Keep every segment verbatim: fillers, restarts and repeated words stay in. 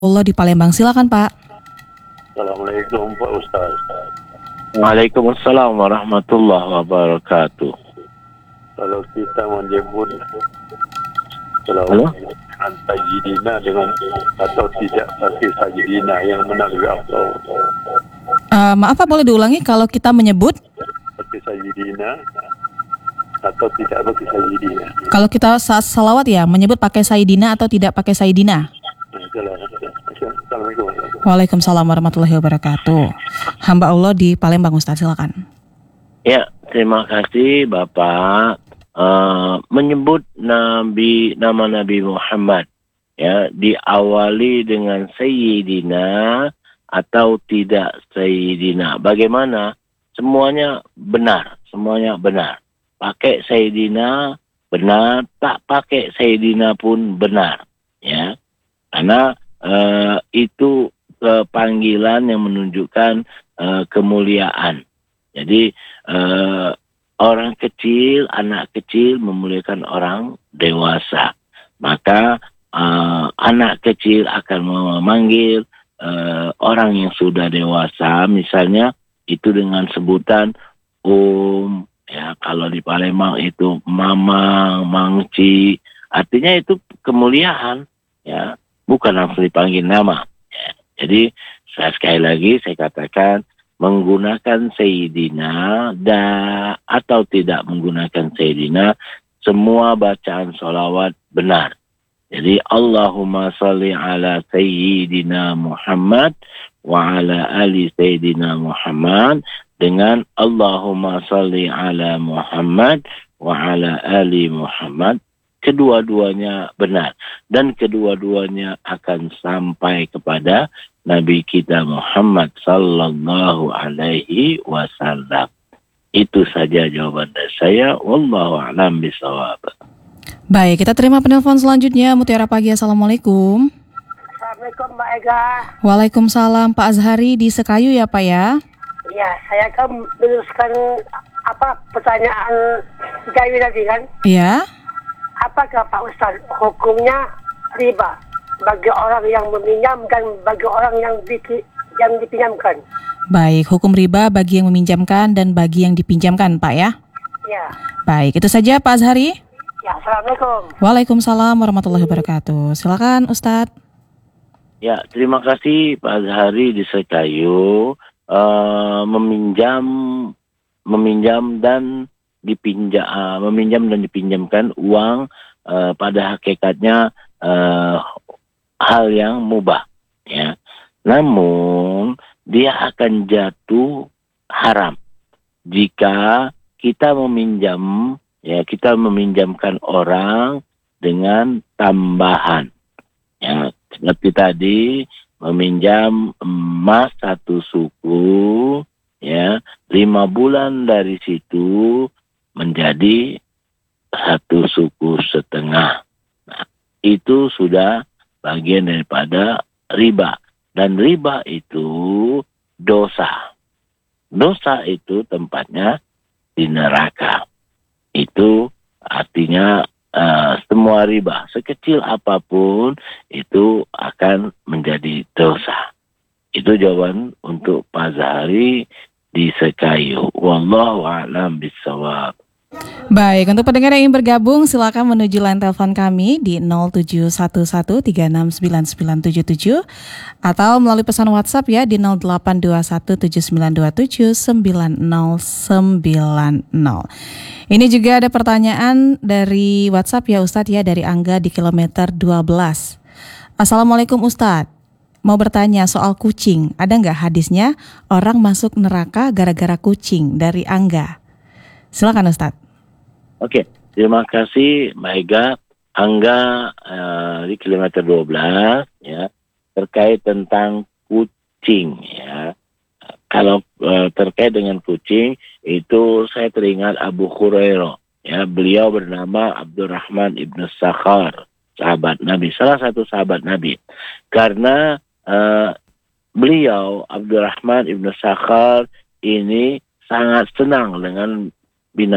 Allah di Palembang. Silakan Pak. Assalamualaikum Pak Ustaz. Waalaikumsalam warahmatullahi wabarakatuh. Kalau kita menyebut kalau Halo? dengan Sayyidina dengan atau tidak pakai Sayyidina yang benar apa? Uh, maaf Pak, boleh diulangi kalau kita menyebut Pakai Sayyidina atau tidak pakai Sayyidina? kalau kita saat salawat ya menyebut pakai Sayyidina atau tidak pakai Sayyidina? Assalamualaikum. Waalaikumsalam warahmatullahi wabarakatuh. Hamba Allah di Palembang, Ustaz, silakan. Ya, terima kasih Bapak. Uh, menyebut Nabi nama Nabi Muhammad ya diawali dengan Sayyidina atau tidak Sayyidina. Bagaimana? Semuanya benar, semuanya benar. Pakai Sayyidina benar, tak pakai Sayyidina pun benar, ya. Karena uh, itu uh, panggilan yang menunjukkan uh, kemuliaan. Jadi uh, orang kecil, anak kecil memuliakan orang dewasa. Maka uh, anak kecil akan memanggil uh, orang yang sudah dewasa, misalnya itu dengan sebutan Om, ya kalau di Palembang itu Mamang, Mangci, artinya itu kemuliaan, ya bukan langsung dipanggil nama. Ya. Jadi saya sekali lagi saya katakan menggunakan Sayyidina da, atau tidak menggunakan Sayyidina, semua bacaan sholawat benar. Jadi Allahumma salli ala Sayyidina Muhammad wa ala ali Sayyidina Muhammad dengan Allahumma salli ala Muhammad wa ala ali Muhammad. Kedua-duanya benar dan kedua-duanya akan sampai kepada Nabi kita Muhammad sallallahu alaihi wasallam. Itu saja jawaban dari saya. Wallahu a'lam bishawab. Baik, kita terima penelpon selanjutnya. Mutiara Pagi, Assalamualaikum. Assalamualaikum Mbak Ega. Waalaikumsalam, Pak Azhari di Sekayu ya Pak ya? Ya, saya akan meneruskan apa pertanyaan Gawi tadi kan? Iya. Apakah Pak Ustaz hukumnya riba bagi orang yang meminjam dan bagi orang yang di, yang dipinjamkan? Baik, hukum riba bagi yang meminjamkan dan bagi yang dipinjamkan Pak ya? Ya. Baik, itu saja Pak Azhari. Ya, Assalamualaikum. Waalaikumsalam warahmatullahi wabarakatuh. Silakan Ustadz. Ya, terima kasih Pak Azhari di Sekayu. Uh, meminjam, meminjam dan dipinjam, uh, meminjam dan dipinjamkan uang uh, pada hakikatnya uh, hal yang mubah, ya. Namun dia akan jatuh haram jika kita meminjam, ya kita meminjamkan orang dengan tambahan, ya seperti tadi meminjam emas satu suku, ya lima bulan dari situ menjadi satu suku setengah. Nah, itu sudah bagian daripada riba. Dan riba itu dosa. Dosa itu tempatnya di neraka. Itu artinya uh, semua riba, sekecil apapun itu akan menjadi dosa. Itu jawaban untuk Pak Zahari di Sekayu. Wallahu a'lam bishawab. Baik, untuk pendengar yang ingin bergabung silakan menuju line telepon kami di nol tujuh satu satu tiga enam sembilan sembilan tujuh tujuh atau melalui pesan WhatsApp ya di nol delapan dua satu tujuh sembilan dua tujuh sembilan nol sembilan nol. Ini juga ada pertanyaan dari WhatsApp ya Ustadz ya, dari Angga di kilometer dua belas. Assalamualaikum Ustadz, mau bertanya soal kucing. Ada nggak hadisnya orang masuk neraka gara-gara kucing? Dari Angga. Silakan Ustadz. Oke, terima kasih Mbak Ega. Angga uh, di kilometer dua belas ya, terkait tentang kucing ya. Kalau uh, terkait dengan kucing itu saya teringat Abu Hurairah ya, beliau bernama Abdurrahman ibnu Sakhar, sahabat Nabi, salah satu sahabat Nabi. Karena uh, beliau Abdurrahman ibnu Sakhar ini sangat senang dengan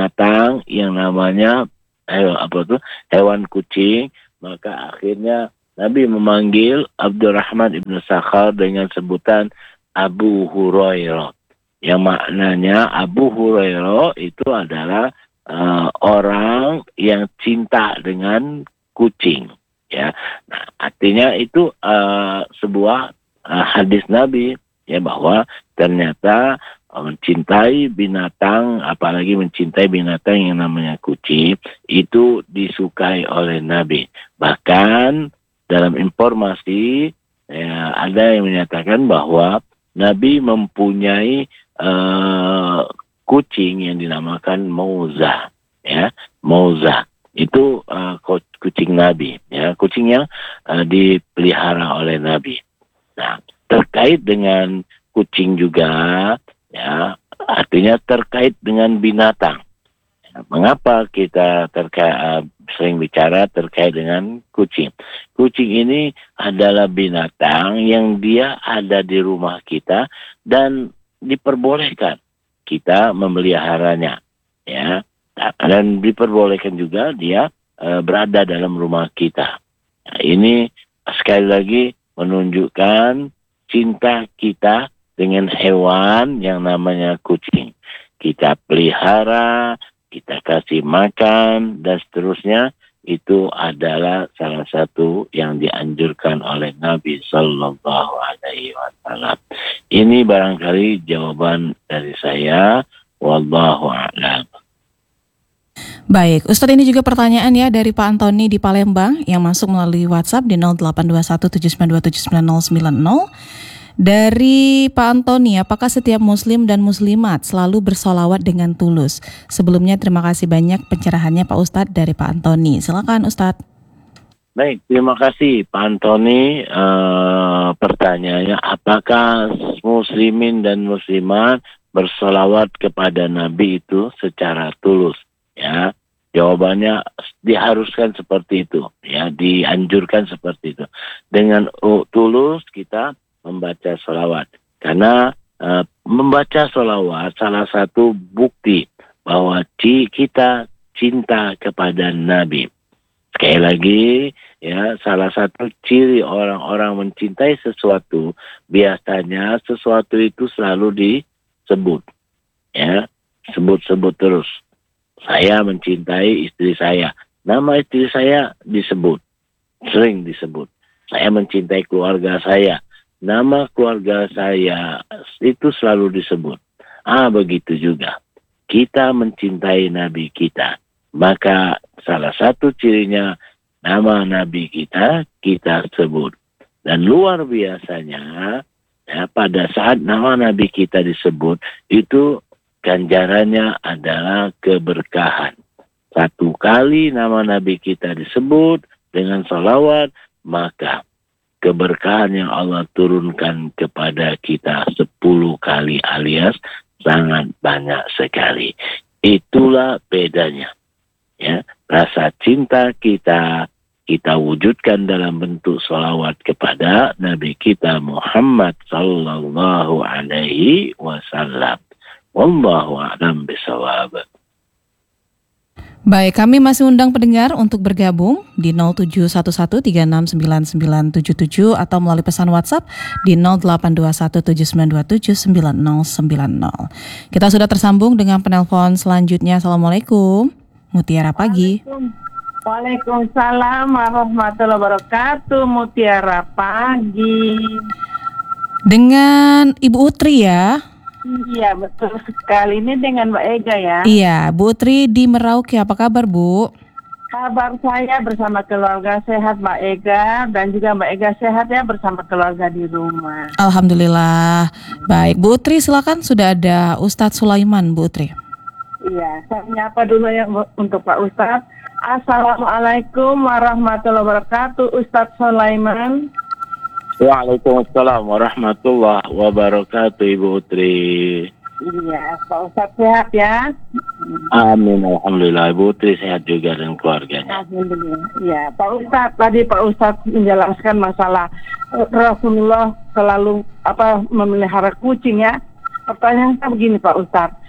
binatang yang namanya eh, apa tuh hewan kucing, maka akhirnya Nabi memanggil Abdurrahman ibn Sakhar dengan sebutan Abu Hurairah. Yang maknanya Abu Hurairah itu adalah uh, orang yang cinta dengan kucing. Ya, nah, artinya itu uh, sebuah uh, hadis Nabi ya bahwa ternyata uh, mencintai binatang, apalagi mencintai binatang yang namanya kucing itu disukai oleh Nabi. Bahkan dalam informasi ya, ada yang menyatakan bahwa Nabi mempunyai uh, kucing yang dinamakan Mauza, ya, Mauza. Itu uh, kucing Nabi, ya, kucing yang uh, dipelihara oleh Nabi. Nah, terkait dengan kucing juga, ya, artinya terkait dengan binatang. Ya, mengapa kita terkait uh, sering bicara terkait dengan kucing? Kucing ini adalah binatang yang dia ada di rumah kita dan diperbolehkan kita memeliharanya, ya. Dan diperbolehkan juga dia uh, berada dalam rumah kita. Nah, ini sekali lagi menunjukkan cinta kita dengan hewan yang namanya kucing. Kita pelihara, kita kasih makan, dan seterusnya. Itu adalah salah satu yang dianjurkan oleh Nabi Sallallahu Alaihi Wasallam. Ini barangkali jawaban dari saya. Wallahu a'lam. Baik, Ustadz, ini juga pertanyaan ya dari Pak Antoni di Palembang yang masuk melalui WhatsApp di nol delapan dua satu tujuh sembilan dua tujuh sembilan nol sembilan nol. Dari Pak Antoni, apakah setiap muslim dan muslimat selalu bersolawat dengan tulus? Sebelumnya terima kasih banyak pencerahannya Pak Ustadz dari Pak Antoni. Silakan Ustadz. Baik, terima kasih Pak Antoni. Uh, pertanyaannya, apakah muslimin dan muslimat bersolawat kepada Nabi itu secara tulus? Ya, jawabannya diharuskan seperti itu, ya, dianjurkan seperti itu. Dengan uh, tulus kita membaca sholawat, karena uh, membaca sholawat salah satu bukti bahwa kita cinta kepada Nabi. Sekali lagi, ya, salah satu ciri orang-orang mencintai sesuatu, biasanya sesuatu itu selalu disebut, ya, sebut-sebut terus. Saya mencintai istri saya, nama istri saya disebut, sering disebut. Saya mencintai keluarga saya, nama keluarga saya itu selalu disebut. Ah, begitu juga. Kita mencintai Nabi kita. Maka salah satu cirinya nama Nabi kita, kita sebut. Dan luar biasanya, ya, pada saat nama Nabi kita disebut, itu ganjarannya adalah keberkahan. Satu kali nama Nabi kita disebut dengan salawat, maka keberkahan yang Allah turunkan kepada kita sepuluh kali alias sangat banyak sekali. Itulah bedanya. Ya, rasa cinta kita kita wujudkan dalam bentuk salawat kepada Nabi kita Muhammad sallallahu alaihi wasallam. Wallahu a'lam bishawab. Baik, kami masih undang pendengar untuk bergabung di nol tujuh satu satu tiga enam sembilan sembilan tujuh tujuh atau melalui pesan WhatsApp di nol delapan dua satu tujuh sembilan dua tujuh sembilan nol sembilan nol. Kita sudah tersambung dengan penelpon selanjutnya. Assalamualaikum, Mutiara Pagi. Waalaikumsalam warahmatullahi wabarakatuh. Mutiara Pagi. Dengan Ibu Utri ya? Iya, betul sekali. Ini dengan Mbak Ega ya? Iya, Bu Utri di Merauke. Apa kabar, Bu? Kabar saya bersama keluarga sehat, Mbak Ega. Dan juga Mbak Ega sehat ya bersama keluarga di rumah. Alhamdulillah. Baik, Bu Utri silakan, sudah ada Ustadz Sulaiman, Bu Utri. Iya, saya menyapa dulu ya untuk Pak Ustadz. Assalamualaikum warahmatullahi wabarakatuh, Ustadz Sulaiman. Waalaikumsalam warahmatullahi wabarakatuh, Ibu Utri. Iya, Pak Ustadz sehat ya? Amin, alhamdulillah. Ibu Utri sehat juga dan keluarganya. Alhamdulillah. Ya, Pak Ustadz, tadi Pak Ustadz menjelaskan masalah Rasulullah selalu apa memelihara kucing ya. Pertanyaan saya begini Pak Ustadz,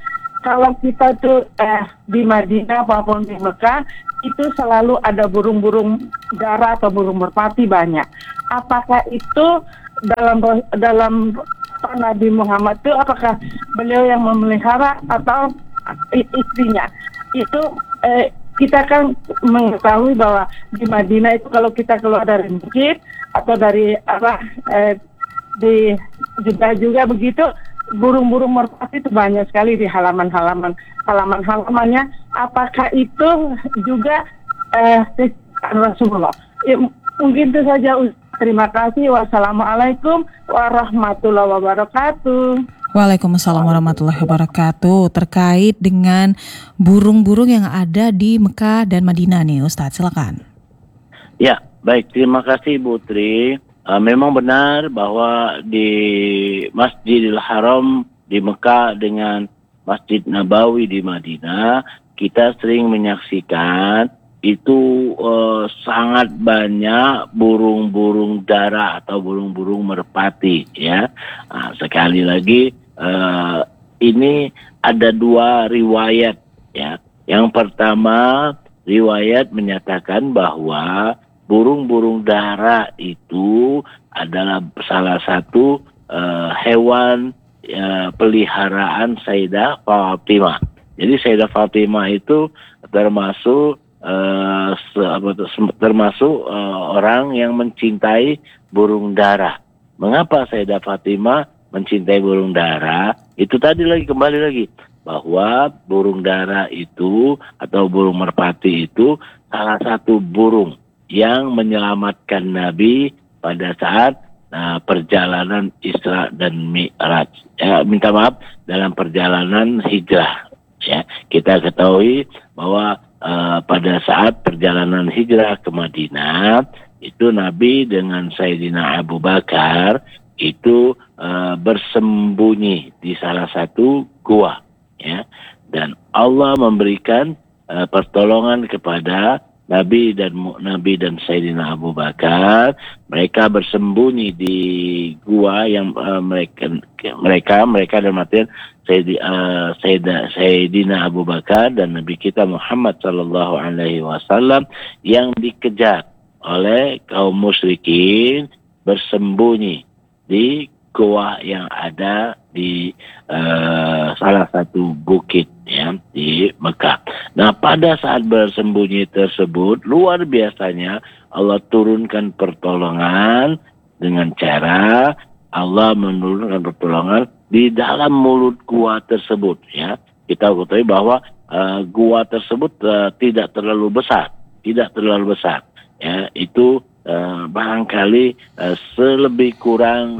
kalau kita tuh eh, di Madinah maupun di Mekah itu selalu ada burung-burung dara atau burung merpati banyak. Apakah itu dalam dalam Nabi Muhammad itu apakah beliau yang memelihara atau istrinya? Itu eh, kita kan mengetahui bahwa di Madinah itu kalau kita keluar dari masjid atau dari apa eh, di Jeddah juga begitu, burung-burung merpati itu banyak sekali di halaman-halaman halaman-halamannya. Apakah itu juga eh, Rasulullah? Ya, mungkin itu saja. Terima kasih. Wassalamualaikum warahmatullahi wabarakatuh. Waalaikumsalam warahmatullahi wabarakatuh. Terkait dengan burung-burung yang ada di Mekah dan Madinah nih Ustadz, silakan. Ya, baik, terima kasih Bu Tri. Uh, memang benar bahwa di Masjidil Haram di Mekah dengan Masjid Nabawi di Madinah, kita sering menyaksikan itu uh, sangat banyak burung-burung dara atau burung-burung merpati, ya. Nah, sekali lagi uh, ini ada dua riwayat, ya. Yang pertama riwayat menyatakan bahwa burung-burung dara itu adalah salah satu uh, hewan uh, peliharaan Sayyidah Fatimah. Jadi Sayyidah Fatimah itu termasuk Uh, termasuk uh, orang yang mencintai burung dara. Mengapa Sayyidah Fatimah mencintai burung dara? Itu tadi lagi kembali lagi bahwa burung dara itu atau burung merpati itu salah satu burung yang menyelamatkan Nabi pada saat uh, perjalanan Isra dan Mi'raj. Ya, minta maaf, dalam perjalanan hijrah. Ya, kita ketahui bahwa Uh, pada saat perjalanan hijrah ke Madinah itu Nabi dengan Sayyidina Abu Bakar itu uh, bersembunyi di salah satu gua, ya, dan Allah memberikan uh, pertolongan kepada Nabi dan Nabi dan Sayyidina Abu Bakar. Mereka bersembunyi di gua yang uh, mereka mereka mereka dalam artian Sayyidina, uh, Sayyidina Abu Bakar dan Nabi kita Muhammad sallallahu alaihi wasallam yang dikejar oleh kaum musyrikin bersembunyi di gua yang ada di uh, salah satu bukit, ya, di Mekah. Nah, pada saat bersembunyi tersebut luar biasanya Allah turunkan pertolongan dengan cara Allah menurunkan pertolongan di dalam mulut gua tersebut, ya. Kita ketahui bahwa uh, gua tersebut uh, tidak terlalu besar, tidak terlalu besar, ya. Itu uh, barangkali uh, selebih kurang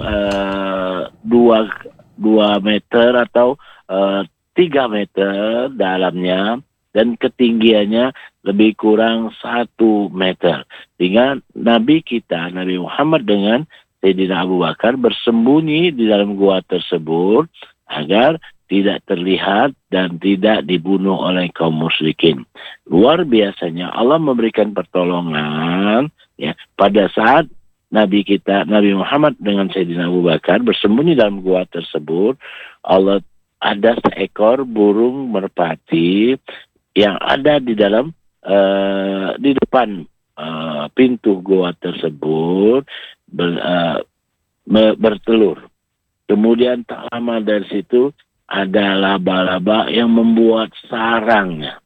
uh, dua dua meter atau uh, tiga meter dalamnya dan ketinggiannya lebih kurang satu meter. Sehingga Nabi kita, Nabi Muhammad dengan Sayyidina Abu Bakar bersembunyi di dalam gua tersebut agar tidak terlihat dan tidak dibunuh oleh kaum musyrikin. Luar biasanya Allah memberikan pertolongan, ya, pada saat Nabi kita, Nabi Muhammad dengan Sayyidina Abu Bakar bersembunyi dalam gua tersebut. Allah ada seekor burung merpati yang ada di dalam uh, di depan uh, pintu gua tersebut. Ber, uh, bertelur. Kemudian tak lama dari situ ada laba-laba yang membuat sarangnya.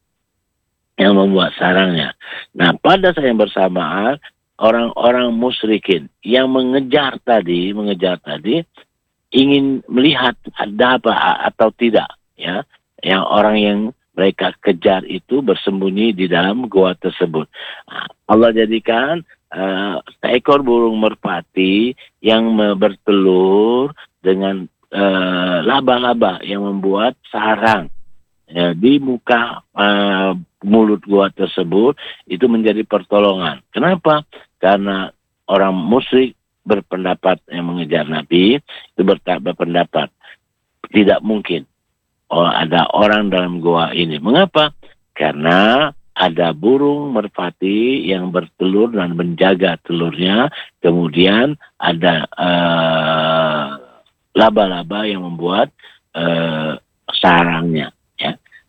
Yang membuat sarangnya. Nah, pada saat yang bersamaan orang-orang musyrikin yang mengejar tadi, mengejar tadi ingin melihat ada apa atau tidak, ya. Yang orang yang mereka kejar itu bersembunyi di dalam gua tersebut. Nah, Allah jadikan Uh, seekor burung merpati yang bertelur dengan uh, laba-laba yang membuat sarang, ya, di muka uh, mulut gua tersebut. Itu menjadi pertolongan. Kenapa? Karena orang musyrik berpendapat yang mengejar Nabi itu berpendapat tidak mungkin oh, ada orang dalam gua ini. Mengapa? Karena ada burung merpati yang bertelur dan menjaga telurnya. Kemudian ada uh, laba-laba yang membuat uh, sarangnya. Ya.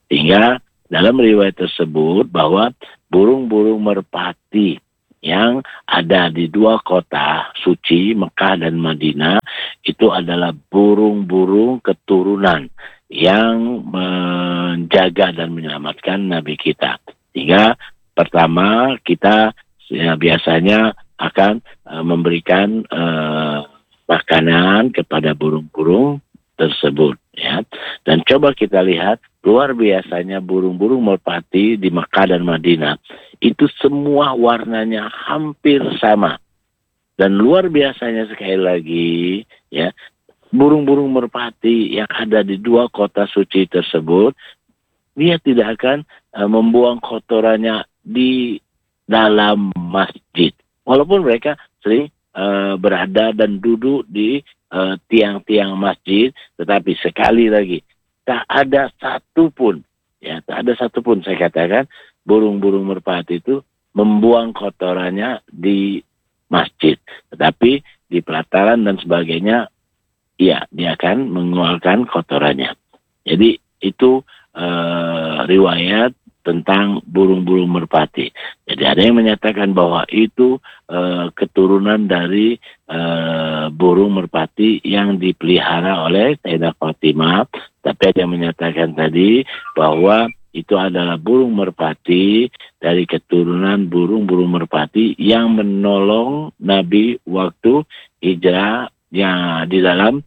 Sehingga dalam riwayat tersebut bahwa burung-burung merpati yang ada di dua kota suci, Mekah dan Madinah, itu adalah burung-burung keturunan yang menjaga dan menyelamatkan Nabi kita. Sehingga pertama kita ya, biasanya akan uh, memberikan uh, makanan kepada burung-burung tersebut, ya. Dan coba kita lihat luar biasanya burung-burung merpati di Mekah dan Madinah itu semua warnanya hampir sama. Dan luar biasanya sekali lagi, ya, burung-burung merpati yang ada di dua kota suci tersebut, dia tidak akan uh, membuang kotorannya di dalam masjid. Walaupun mereka sering uh, berada dan duduk di uh, tiang-tiang masjid, tetapi sekali lagi tak ada satu pun, ya tak ada satu pun saya katakan burung-burung merpati itu membuang kotorannya di masjid, tetapi di pelataran dan sebagainya, ya dia akan mengeluarkan kotorannya. Jadi itu uh, riwayat tentang burung-burung merpati. Jadi ada yang menyatakan bahwa itu uh, keturunan dari uh, burung merpati yang dipelihara oleh Sayyidah Fatimah. Tapi ada yang menyatakan tadi bahwa itu adalah burung merpati dari keturunan burung-burung merpati yang menolong Nabi waktu hijrah yang di dalam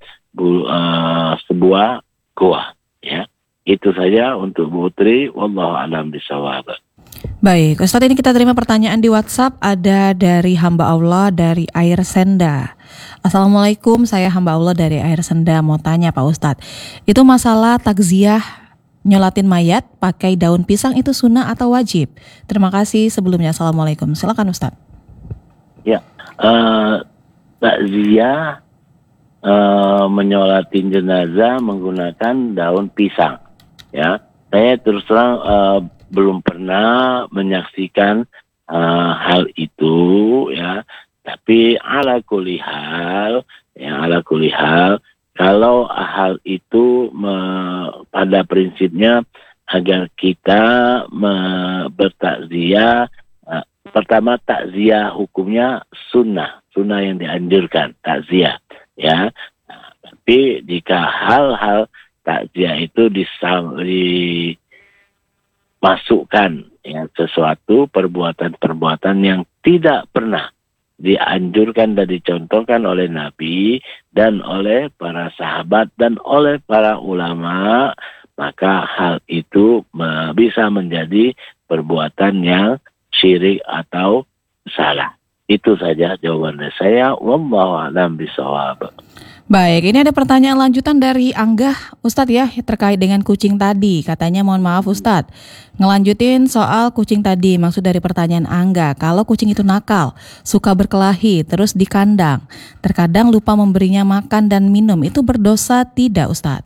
uh, sebuah gua, ya. Itu saja untuk Bu Utri. Wallahu a'lam bishawab. Baik, Ustadz, ini kita terima pertanyaan di WhatsApp. Ada dari hamba Allah dari Air Senda. Assalamualaikum, saya hamba Allah dari Air Senda. Mau tanya Pak Ustadz, itu masalah takziah nyolatin mayat pakai daun pisang itu sunnah atau wajib? Terima kasih sebelumnya. Assalamualaikum. Silakan Ustadz. Ya, uh, takziah uh, menyolatin jenazah menggunakan daun pisang. Ya, saya terus terang uh, belum pernah menyaksikan uh, hal itu, ya. Tapi ala kulli hal, ya ala kulli hal, kalau hal itu me, pada prinsipnya agar kita me, bertakziah, uh, pertama takziah hukumnya sunnah, sunnah yang dianjurkan takziah, ya. Nah, tapi jika hal-hal takziah itu dimasukkan ya sesuatu perbuatan-perbuatan yang tidak pernah dianjurkan dan dicontohkan oleh Nabi dan oleh para sahabat dan oleh para ulama, maka hal itu bisa menjadi perbuatan yang syirik atau salah. Itu saja jawaban dari saya. Wallahu a'lam bishawab. Baik, ini ada pertanyaan lanjutan dari Angga, Ustadz ya, terkait dengan kucing tadi. Katanya mohon maaf Ustadz, ngelanjutin soal kucing tadi. Maksud dari pertanyaan Angga, kalau kucing itu nakal, suka berkelahi, terus di kandang, terkadang lupa memberinya makan dan minum, itu berdosa tidak Ustadz?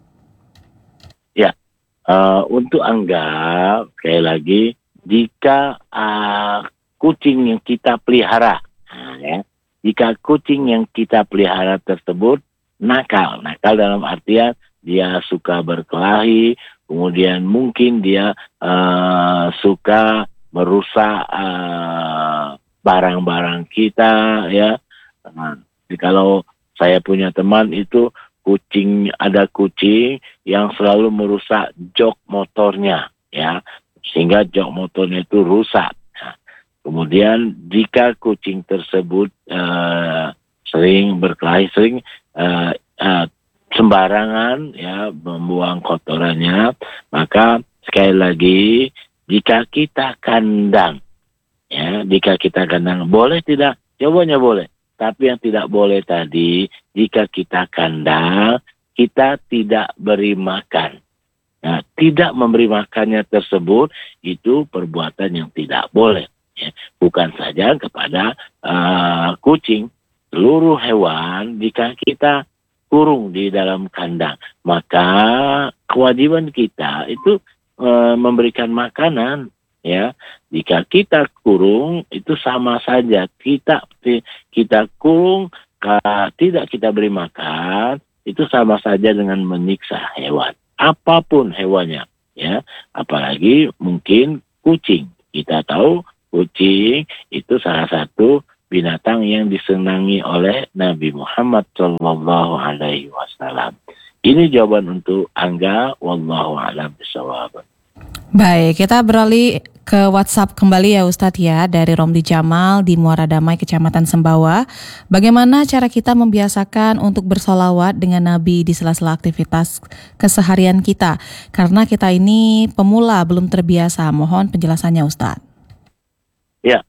Ya, uh, untuk Angga, sekali lagi, jika uh, kucing yang kita pelihara, nah, ya, jika kucing yang kita pelihara tersebut nakal, nakal dalam artian dia suka berkelahi, kemudian mungkin dia uh, suka merusak uh, barang-barang kita, ya. Nah, kalau saya punya teman itu kucing, ada kucing yang selalu merusak jok motornya, ya, sehingga jok motornya itu rusak. Kemudian jika kucing tersebut uh, sering berkelahi, sering uh, uh, sembarangan ya membuang kotorannya, maka sekali lagi jika kita kandang, ya jika kita kandang boleh tidak? Jawabannya boleh. Tapi yang tidak boleh tadi, jika kita kandang, kita tidak beri makan. Nah, tidak memberi makannya tersebut itu perbuatan yang tidak boleh. Ya, bukan saja kepada uh, kucing, seluruh hewan jika kita kurung di dalam kandang, maka kewajiban kita itu uh, memberikan makanan. Ya, jika kita kurung itu sama saja kita kita kurung, uh, tidak kita beri makan itu sama saja dengan menyiksa hewan, apapun hewannya. ya. Apalagi mungkin kucing. Kita tahu kucing itu salah satu binatang yang disenangi oleh Nabi Muhammad Shallallahu Alaihi Wasallam. Ini jawaban untuk Angga. Wallahu a'lam bishawab. Baik, kita beralih ke WhatsApp kembali ya Ustadz ya, dari Romli Jamal di Muara Damai, Kecamatan Sembawa. Bagaimana cara kita membiasakan untuk bersolawat dengan Nabi di sela-sela aktivitas keseharian kita? Karena kita ini pemula, belum terbiasa. Mohon penjelasannya Ustadz. Ya,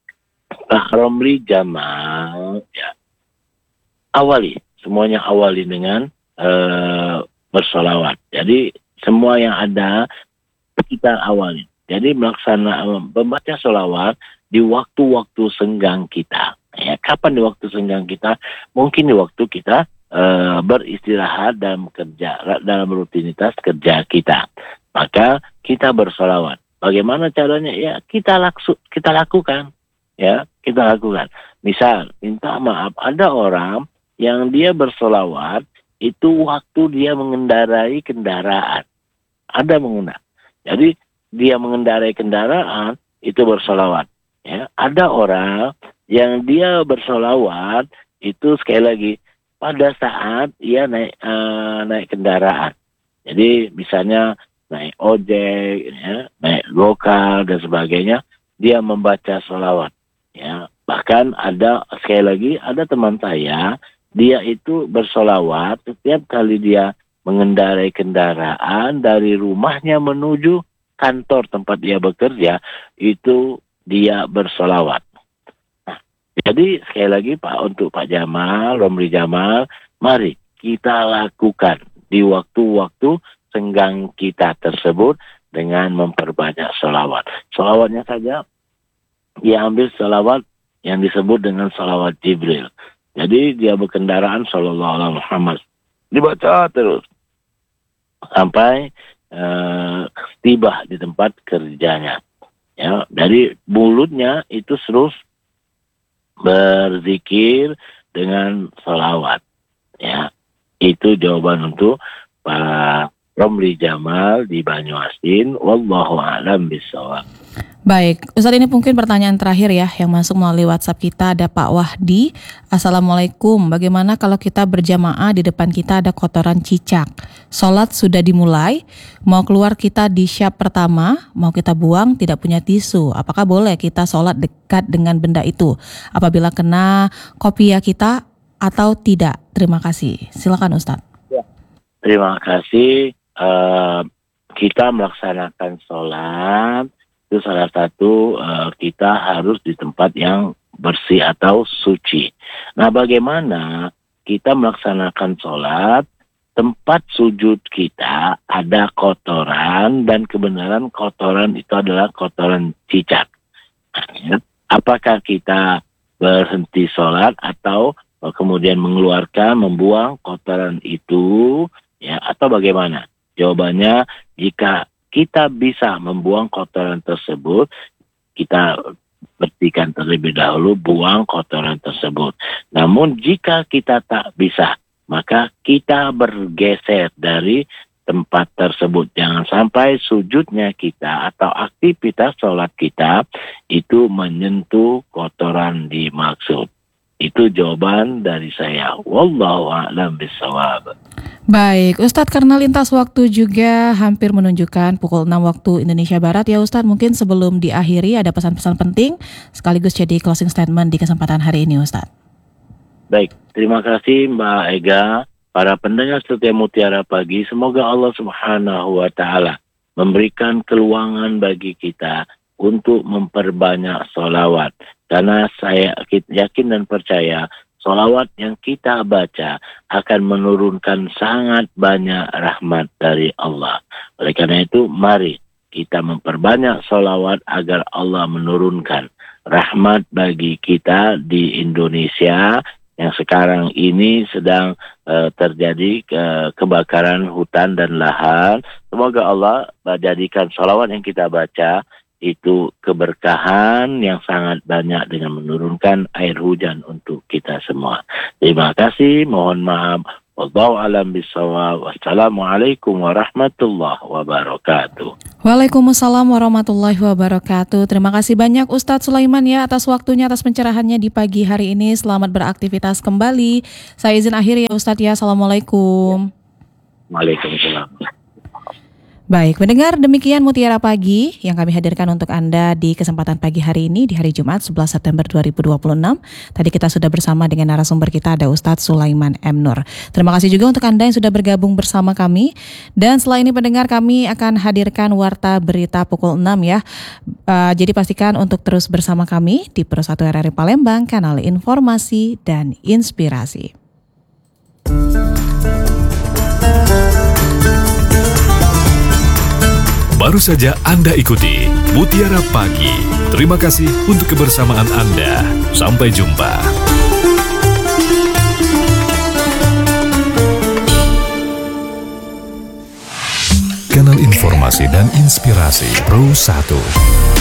Pak Romli Jamal, ya, awali, semuanya awali dengan uh, bersolawat. Jadi semua yang ada kita awali. Jadi melaksanakan membaca solawat di waktu-waktu senggang kita. Ya, kapan di waktu senggang kita? Mungkin di waktu kita uh, beristirahat dalam kerja, dalam rutinitas kerja kita. Maka kita bersolawat. Bagaimana caranya? Ya kita laksu, kita lakukan. Ya kita lakukan. Misal minta maaf, ada orang yang dia bersolawat itu waktu dia mengendarai kendaraan. Ada mengendarai. Jadi dia mengendarai kendaraan itu bersolawat. Ya, ada orang yang dia bersolawat itu sekali lagi pada saat ia naik uh, naik kendaraan. Jadi misalnya naik ojek, ya, naik lokal dan sebagainya, dia membaca solawat. Ya, bahkan ada sekali lagi ada teman saya, dia itu bersolawat setiap kali dia mengendarai kendaraan dari rumahnya menuju kantor tempat dia bekerja, itu dia bersolawat. Nah, jadi sekali lagi Pak, untuk Pak Jamal, Romli Jamal, mari kita lakukan di waktu-waktu senggang kita tersebut dengan memperbanyak solawat. Solawatnya saja, dia ambil solawat yang disebut dengan solawat Jibril. Jadi dia berkendaraan sallallahu alaihi Muhammad, dibaca terus sampai uh, tiba di tempat kerjanya. Ya, dari mulutnya itu terus berzikir dengan solawat. Ya, itu jawaban untuk Pak Romli Jamal di Banyuasin. Wallahu a'lam bishawab. Baik, Ustadz, ini mungkin pertanyaan terakhir ya yang masuk melalui WhatsApp kita. Ada Pak Wahdi. Assalamualaikum, bagaimana kalau kita berjamaah di depan kita ada kotoran cicak? Sholat sudah dimulai, mau keluar kita di syab pertama, mau kita buang tidak punya tisu. Apakah boleh kita sholat dekat dengan benda itu apabila kena kopiah kita atau tidak? Terima kasih. Silakan Ustadz. Ya. Terima kasih. Uh, kita melaksanakan sholat itu salah satu uh, kita harus di tempat yang bersih atau suci. Nah, bagaimana kita melaksanakan sholat, tempat sujud kita ada kotoran dan kebenaran kotoran itu adalah kotoran cicak. Nah, apakah kita berhenti sholat atau kemudian mengeluarkan, membuang kotoran itu, ya, atau bagaimana? Jawabannya, jika kita bisa membuang kotoran tersebut, kita bersihkan terlebih dahulu, buang kotoran tersebut. Namun jika kita tak bisa, maka kita bergeser dari tempat tersebut. Jangan sampai sujudnya kita atau aktivitas sholat kita itu menyentuh kotoran dimaksud. Itu jawaban dari saya. Wallahu a'lam bishawab. Baik, Ustadz, karena lintas waktu juga hampir menunjukkan pukul enam waktu Indonesia Barat ya Ustadz, mungkin sebelum diakhiri ada pesan-pesan penting sekaligus jadi closing statement di kesempatan hari ini Ustadz. Baik, terima kasih Mbak Ega, para pendengar setia Mutiara Pagi, semoga Allah Subhanahu wa Ta'ala memberikan keluangan bagi kita untuk memperbanyak sholawat. Karena saya yakin dan percaya sholawat yang kita baca akan menurunkan sangat banyak rahmat dari Allah. Oleh karena itu, mari kita memperbanyak sholawat agar Allah menurunkan rahmat bagi kita di Indonesia yang sekarang ini sedang uh, terjadi ke- kebakaran hutan dan lahan. Semoga Allah menjadikan sholawat yang kita baca itu keberkahan yang sangat banyak dengan menurunkan air hujan untuk kita semua. Terima kasih, mohon maaf. Wallahu a'lam bishawab. Wassalamualaikum warahmatullahi wabarakatuh. Waalaikumsalam warahmatullahi wabarakatuh. Terima kasih banyak Ustadz Sulaiman ya atas waktunya, atas pencerahannya di pagi hari ini. Selamat beraktivitas kembali. Saya izin akhir ya Ustadz ya. Assalamualaikum. Waalaikumsalam. Baik, mendengar demikian Mutiara Pagi yang kami hadirkan untuk Anda di kesempatan pagi hari ini di hari Jumat sebelas September dua ribu dua puluh enam. Tadi kita sudah bersama dengan narasumber kita ada Ustadz Sulaiman M. Nur. Terima kasih juga untuk Anda yang sudah bergabung bersama kami. Dan setelah ini pendengar kami akan hadirkan Warta Berita pukul enam ya. Uh, jadi pastikan untuk terus bersama kami di Pro satu R R I Palembang, kanal informasi dan inspirasi. Baru saja Anda ikuti Mutiara Pagi. Terima kasih untuk kebersamaan Anda. Sampai jumpa. Kanal informasi dan inspirasi Pro satu.